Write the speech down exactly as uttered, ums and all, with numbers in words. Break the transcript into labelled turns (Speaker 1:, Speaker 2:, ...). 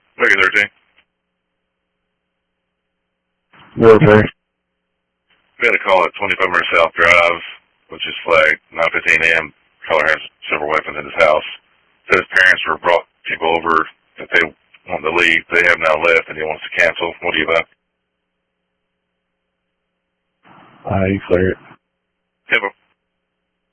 Speaker 1: Wait, thirteen.
Speaker 2: Warfare.
Speaker 1: We had a call at twenty-five hundred South Drive, which is flagged nine fifteen a m Caller has several weapons in his house. Said his parents were brought people over that they want to leave. They have now left and he wants to cancel. What do you about?
Speaker 2: I clear it.
Speaker 1: Tempo.